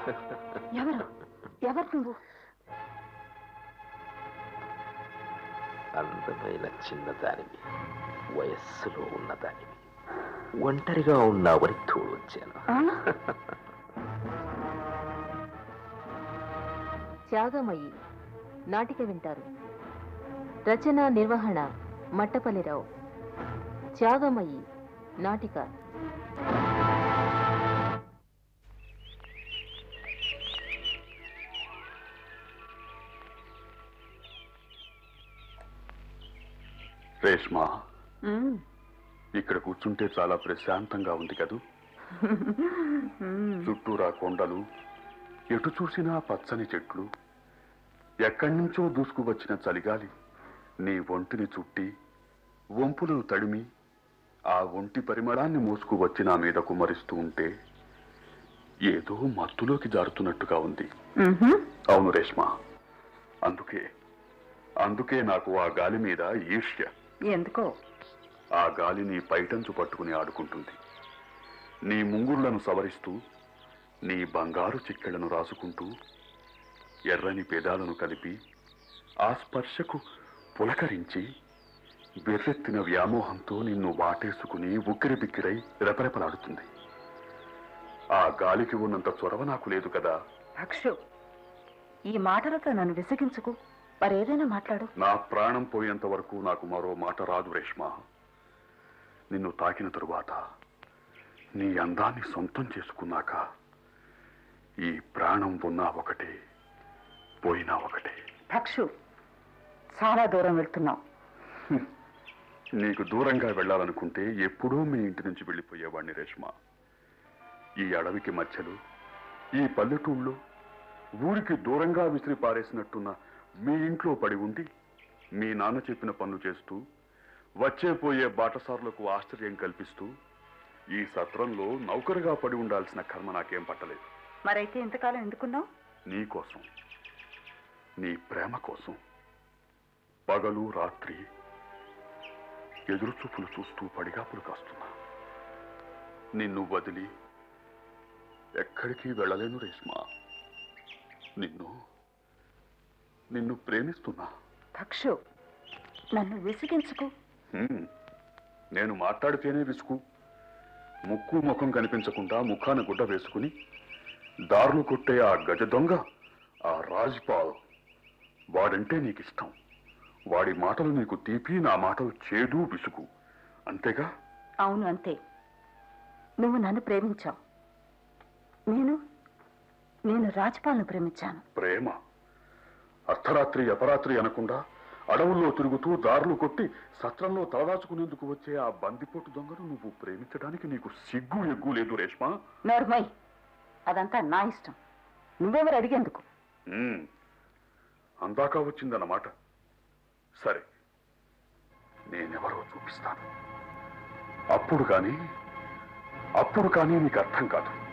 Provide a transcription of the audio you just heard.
ఎవరు ఎవరు నువ్వు? అందమైన చిన్నదానివి, వయస్సులో ఉన్నదానివి, ఒంటరిగా ఉన్నావని తోడొచ్చాను. త్యాగమయ్యి నాటిక వింటారు. రచన నిర్వహణ మట్టపల్లిరావు. త్యాగమయ్యి నాటిక. రేష్మా, ఇక్కడ కూర్చుంటే చాలా ప్రశాంతంగా ఉంది కదూ. చుట్టూరా కొండలు, ఎటు చూసినా పచ్చని చెట్లు, ఎక్కడి నుంచో దూసుకువచ్చిన చలిగాలి నీ ఒంటిని చుట్టి వంపులను తడిమి ఆ ఒంటి పరిమళాన్ని మోసుకువచ్చి నా మీద కుమరిస్తూ ఉంటే ఏదో మత్తులోకి జారుతున్నట్టుగా ఉంది. అవును రేష్మా, అందుకే నాకు ఆ గాలి మీద ఈర్ష్య. ఎందుకో? ఆ గాలి నీ పైటంచు పట్టుకుని ఆడుకుంటుంది. నీ ముంగుళ్లను సవరిస్తూ, నీ బంగారు చిక్కెళ్లను రాసుకుంటూ, ఎర్రని పెదాలను కలిపి ఆ స్పర్శకు పులకరించి బెర్రెత్తిన వ్యామోహంతో నిన్ను వాటేసుకుని ఉక్కిరిబిక్కిరై రెపరెపలాడుతుంది. ఆ గాలికి ఉన్నంత చొరవ నాకు లేదు కదా. అక్షు, ఈ మాటలతో నన్ను విసిగించుకు. మరేదైనా మాట్లాడు. నా ప్రాణం పోయేంత వరకు నాకు మరో మాట రాదు రేష్మా. నిన్ను తాకిన తరువాత, నీ అందాన్ని సొంతం చేసుకున్నాక ఈ ప్రాణం ఉన్నా ఒకటే, పోయినా ఒకటే. అక్షు, చాలా దూరం వెళ్తున్నావు. నీకు దూరంగా వెళ్ళాలనుకుంటే ఎప్పుడూ మీ ఇంటి నుంచి వెళ్ళిపోయేవాడిని రేష్మా. ఈ అడవికి మధ్యలో, ఈ పల్లెటూళ్ళలో, ఊరికి దూరంగా విసిరి పారేసినట్టున్న మీ ఇంట్లో పడి ఉండి మీ నాన్న చెప్పిన పనులు చేస్తూ, వచ్చే పోయే బాటసారులకు ఆశ్చర్యం కల్పిస్తూ, ఈ సత్రంలో నౌకరుగా పడి ఉండాల్సిన కర్మ నాకేం పట్టలేదు. మరైతే ఇంతకాలం ఎందుకున్నావు? నీ కోసం, నీ ప్రేమ కోసం పగలు రాత్రి ఎదురుచూపులు చూస్తూ పడిగాపులు కాస్తున్నా. నిన్ను వదిలి ఎక్కడికి వెళ్ళలేను రేష్మా. నిన్ను ప్రేమిస్తున్నా. అక్షు, నన్ను విసిగించుకు. నేను మాట్లాడితేనే విసుకు. ముక్కు ముఖం కనిపించకుండా ముఖాన గుడ్డ వేసుకుని దారులు కొట్టే ఆ గజ దొంగ, ఆ రాజ్పాల్, వాడంటే నీకిష్టం. వాడి మాటలు నీకు తీపి, నా మాటలు చేదు, విసుగు. అంతేగా? అవును, అంతే. నువ్వు నన్ను ప్రేమించావు. నేను రాజ్పాల్ను ప్రేమించాను. ప్రేమ అర్ధరాత్రి అపరాత్రి అనకుండా అడవుల్లో తిరుగుతూ దారులు కొట్టి సత్రంలో తలదాచుకునేందుకు వచ్చే ఆ బందిపోటు దొంగను నువ్వు ప్రేమించడానికి నీకు సిగ్గు ఎగ్గు లేదు రేష్మా. నోర్మై, అదంతా నా ఇష్టం. నువ్వెవరు అడిగేందుకు? అందాక వచ్చిందన్నమాట. సరే, నేనెవరో చూపిస్తాను. అప్పుడు కానీ నీకు అర్థం కాదు.